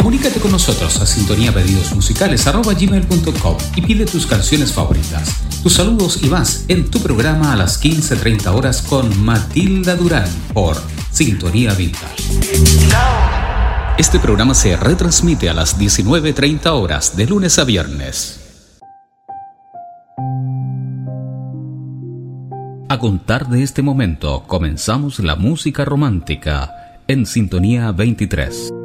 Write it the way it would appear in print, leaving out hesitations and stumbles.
Comunícate con nosotros a sintoniapedidosmusicales@gmail.com y pide tus canciones favoritas, tus saludos y más en tu programa a las 15:30 horas con Matilda Durán por Sintonía Vintage. Este programa se retransmite a las 19:30 horas de lunes a viernes. A contar de este momento comenzamos la música romántica en Sintonía 23.